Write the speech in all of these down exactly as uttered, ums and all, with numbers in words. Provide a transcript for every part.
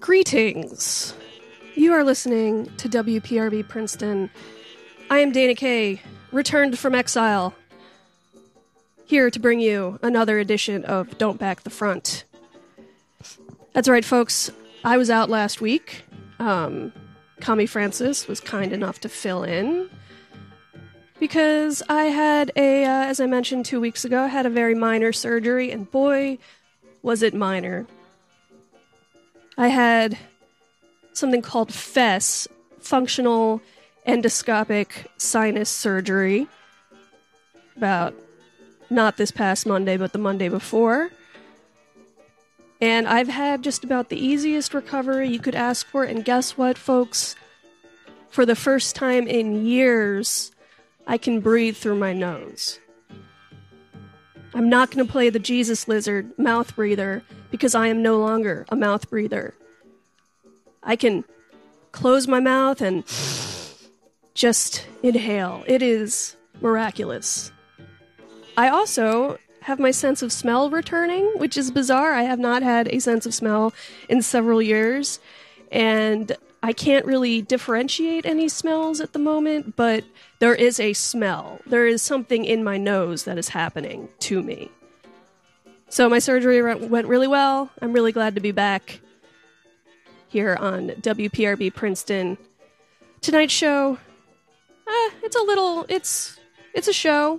Greetings. You are listening to W P R B Princeton. I am Dana Kay, returned from exile, here to bring you another edition of Don't Back the Front. That's right, folks. I was out last week. Um, Kami Francis was kind enough to fill in because I had a, uh, as I mentioned two weeks ago, I had a very minor surgery, and boy, was it minor. I had something called F E S, Functional Endoscopic Sinus Surgery, about not this past Monday, but the Monday before. And I've had just about the easiest recovery you could ask for, and guess what, folks? For the first time in years, I can breathe through my nose. I'm not going to play the Jesus Lizard mouth breather because I am no longer a mouth breather. I can close my mouth and just inhale. It is miraculous. I also have my sense of smell returning, which is bizarre. I have not had a sense of smell in several years, and I can't really differentiate any smells at the moment, but there is a smell. There is something in my nose that is happening to me. So my surgery went really well. I'm really glad to be back here on W P R B Princeton. Tonight's show, eh, it's a little, it's, it's a show.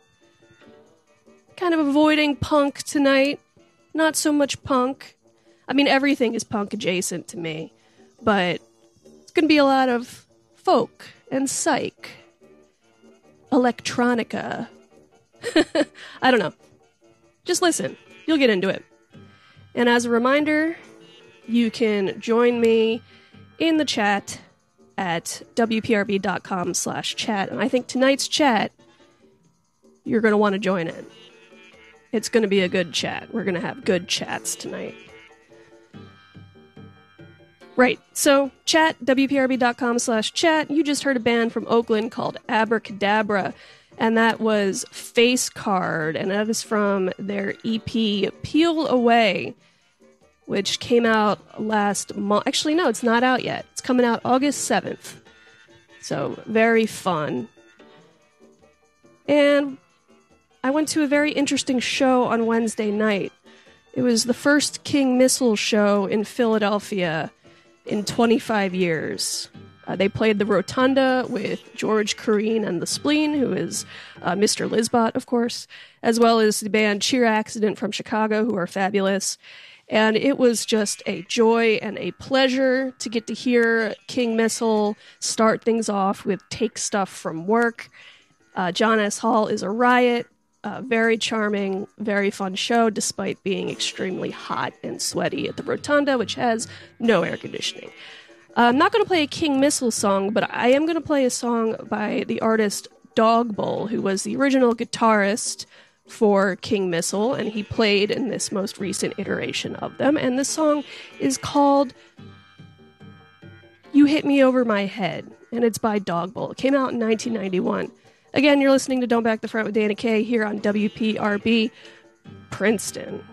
Kind of avoiding punk tonight. Not so much punk. I mean, everything is punk adjacent to me, but it's going to be a lot of folk and psych. Electronica. I don't know. Just listen. You'll get into it. And as a reminder, you can join me in the chat at W P R B dot com slash chat. And I think tonight's chat, you're going to want to join it. It's going to be a good chat. We're going to have good chats tonight. Right, so chat, W P R B dot com slash chat. You just heard a band from Oakland called Abracadabra, and that was Face Card, and that is from their E P Peel Away, which came out last month. Actually, no, it's not out yet. It's coming out August seventh. So, very fun. And I went to a very interesting show on Wednesday night. It was the first King Missile show in Philadelphia in twenty-five years. Uh, they played the Rotunda with George Corrine and the Spleen, who is uh, Mister Lisbot, of course, as well as the band Cheer Accident from Chicago, who are fabulous. And it was just a joy and a pleasure to get to hear King Missile start things off with Take Stuff from Work. Uh, John S. Hall is a riot. Uh, very charming, very fun show, despite being extremely hot and sweaty at the Rotunda, which has no air conditioning. Uh, I'm not going to play a King Missile song, but I am going to play a song by the artist Dogbull, who was the original guitarist for King Missile, and he played in this most recent iteration of them. And this song is called You Hit Me Over My Head, and it's by Dogbull. It came out in nineteen ninety-one. Again, you're listening to Don't Back the Front with Dana Kay here on W P R B Princeton.